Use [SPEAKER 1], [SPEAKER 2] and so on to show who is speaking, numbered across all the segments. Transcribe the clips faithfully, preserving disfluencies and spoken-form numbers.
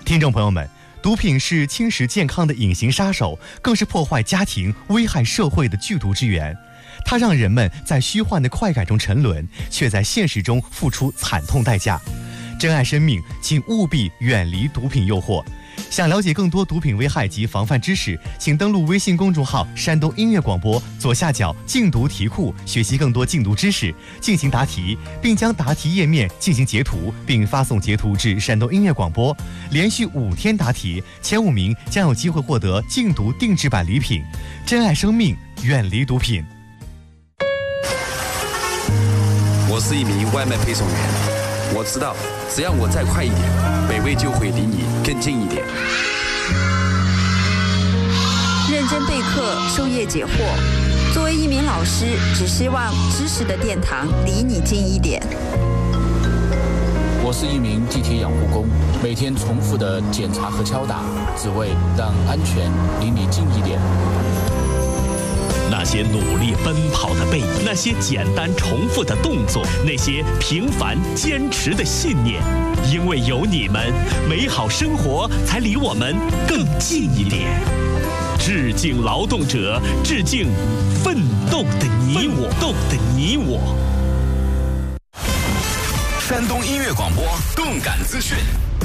[SPEAKER 1] 听众朋友们，毒品是侵蚀健康的隐形杀手，更是破坏家庭、危害社会的剧毒之源。它让人们在虚幻的快感中沉沦，却在现实中付出惨痛代价。珍爱生命，请务必远离毒品诱惑。想了解更多毒品危害及防范知识，请登录微信公众号山东音乐广播左下角禁毒题库，学习更多禁毒知识，进行答题，并将答题页面进行截图，并发送截图至山东音乐广播。连续五天答题，前五名将有机会获得禁毒定制版礼品。珍爱生命，远离毒品。
[SPEAKER 2] 我是一名外卖配送员，我知道只要我再快一点，美味就会离你更近一点。
[SPEAKER 3] 认真备课，授业解惑。作为一名老师，只希望知识的殿堂离你近一点。
[SPEAKER 4] 我是一名地铁养护工，每天重复的检查和敲打，只为让安全离你近一点。
[SPEAKER 5] 那些努力奔跑的背影，那些简单重复的动作，那些平凡坚持的信念，因为有你们，美好生活才离我们更近一点。致敬劳动者，致敬奋斗的你我，奋斗的你我。
[SPEAKER 2] 山东音乐广播动感资讯。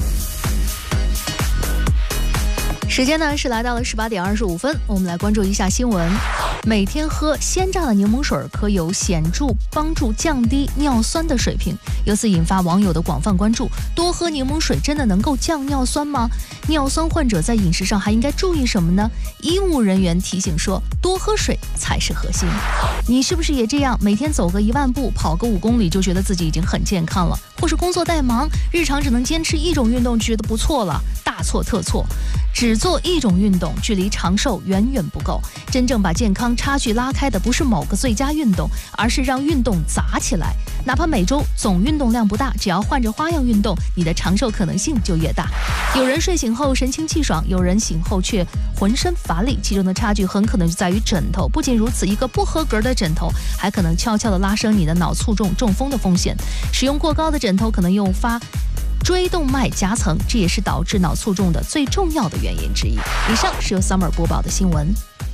[SPEAKER 6] 时间呢是来到了十八点二十五分，我们来关注一下新闻。每天喝鲜榨的柠檬水可有显著帮助降低尿酸的水平，由此引发网友的广泛关注。多喝柠檬水真的能够降尿酸吗？尿酸患者在饮食上还应该注意什么呢？医务人员提醒说，多喝水才是核心。你是不是也这样？每天走个一万步，跑个五公里就觉得自己已经很健康了？或是工作太忙，日常只能坚持一种运动，觉得不错了？大错特错！只做一种运动，距离长寿远远不够。真正把健康差距拉开的不是某个最佳运动，而是让运动杂起来。哪怕每周总运动量不大，只要换着花样运动，你的长寿可能性就越大。有人睡醒后神清气爽，有人醒后却浑身乏力，其中的差距很可能就在于枕头。不仅如此，一个不合格的枕头还可能悄悄地拉升你的脑卒中、中风的风险。使用过高的枕头可能诱发椎动脉夹层，这也是导致脑卒中的最重要的原因之一。以上是由 Summer 播报的新闻。